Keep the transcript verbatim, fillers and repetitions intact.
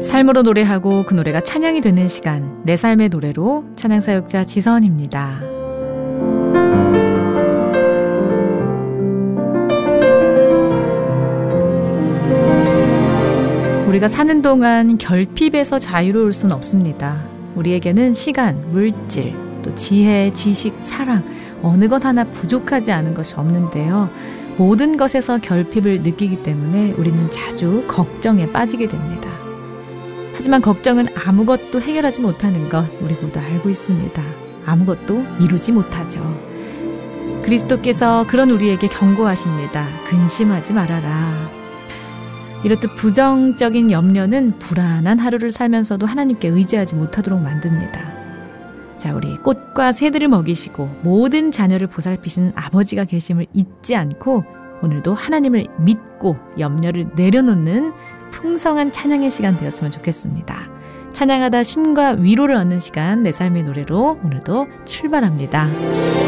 삶으로 노래하고 그 노래가 찬양이 되는 시간, 내 삶의 노래로 찬양사역자 지선입니다. 우리가 사는 동안 결핍에서 자유로울 수는 없습니다. 우리에게는 시간, 물질, 또 지혜, 지식, 사랑 어느 것 하나 부족하지 않은 것이 없는데요. 모든 것에서 결핍을 느끼기 때문에 우리는 자주 걱정에 빠지게 됩니다. 하지만 걱정은 아무것도 해결하지 못하는 것 우리 모두 알고 있습니다. 아무것도 이루지 못하죠. 그리스도께서 그런 우리에게 경고하십니다. 근심하지 말아라. 이렇듯 부정적인 염려는 불안한 하루를 살면서도 하나님께 의지하지 못하도록 만듭니다. 자, 우리 꽃과 새들을 먹이시고 모든 자녀를 보살피신 아버지가 계심을 잊지 않고 오늘도 하나님을 믿고 염려를 내려놓는 풍성한 찬양의 시간 되었으면 좋겠습니다. 찬양하다 쉼과 위로를 얻는 시간, 내 삶의 노래로 오늘도 출발합니다.